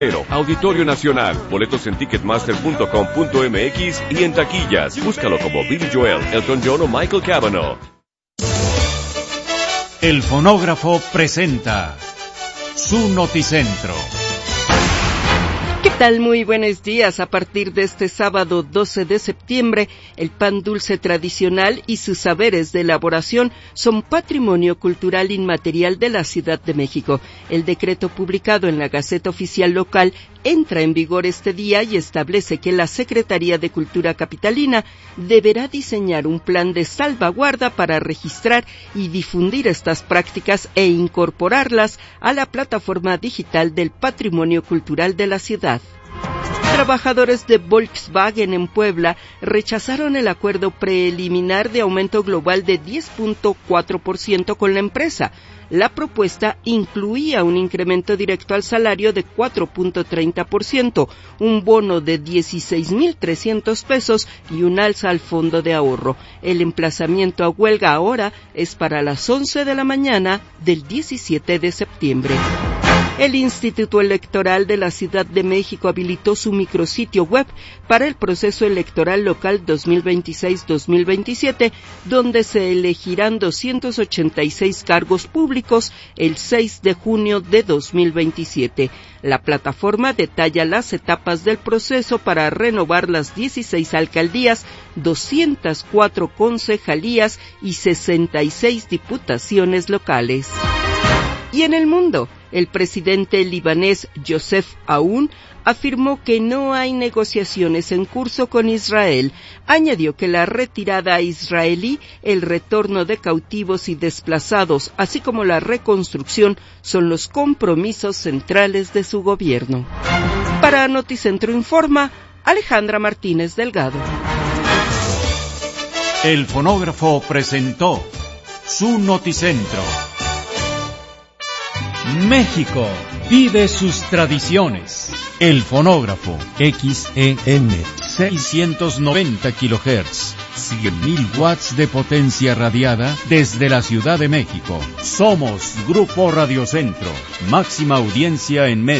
Auditorio Nacional. Boletos en ticketmaster.com.mx y en taquillas. Búscalo como Billy Joel, Elton John o Michael Cavanaugh. El Fonógrafo presenta su Noticentro. ¿Qué tal? Muy buenos días. A partir de este sábado 12 de septiembre, el pan dulce tradicional y sus saberes de elaboración son patrimonio cultural inmaterial de la Ciudad de México. El decreto publicado en la Gaceta Oficial Local entra en vigor este día y establece que la Secretaría de Cultura Capitalina deberá diseñar un plan de salvaguarda para registrar y difundir estas prácticas e incorporarlas a la plataforma digital del patrimonio cultural de la ciudad. Trabajadores de Volkswagen en Puebla rechazaron el acuerdo preliminar de aumento global de 10.4% con la empresa. La propuesta incluía un incremento directo al salario de 4.30%, un bono de 16,300 pesos y un alza al fondo de ahorro. El emplazamiento a huelga ahora es para las 11 de la mañana del 17 de septiembre. El Instituto Electoral de la Ciudad de México habilitó su micrositio web para el proceso electoral local 2026-2027, donde se elegirán 286 cargos públicos el 6 de junio de 2027. La plataforma detalla las etapas del proceso para renovar las 16 alcaldías, 204 concejalías y 66 diputaciones locales. Y en el mundo, el presidente libanés Joseph Aoun afirmó que no hay negociaciones en curso con Israel. Añadió que la retirada israelí, el retorno de cautivos y desplazados, así como la reconstrucción, son los compromisos centrales de su gobierno. Para Noticentro Informa, Alejandra Martínez Delgado. El Fonógrafo presentó su Noticentro. México vive sus tradiciones. El Fonógrafo, XEN, 690 kHz, 100.000 watts de potencia radiada desde la Ciudad de México. Somos Grupo Radio Centro, máxima audiencia en medios.